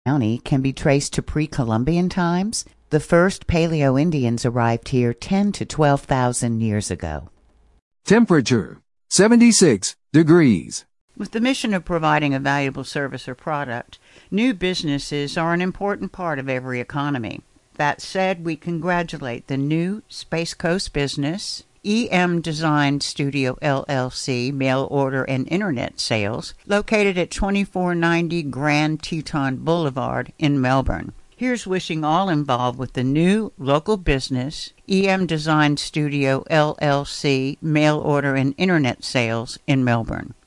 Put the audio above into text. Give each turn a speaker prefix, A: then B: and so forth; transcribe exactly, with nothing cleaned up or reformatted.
A: County can be traced to pre-Columbian times. The first Paleo-Indians arrived here ten to twelve thousand years ago.
B: Temperature, seventy-six degrees.
C: With the mission of providing a valuable service or product, new businesses are an important part of every economy. That said, we congratulate the new Space Coast business, E M Design Studio L L C, mail order and internet sales, located at twenty-four ninety Grand Teton Boulevard in Melbourne. Here's wishing all involved with the new local business, E M Design Studio L L C, mail order and internet sales in Melbourne.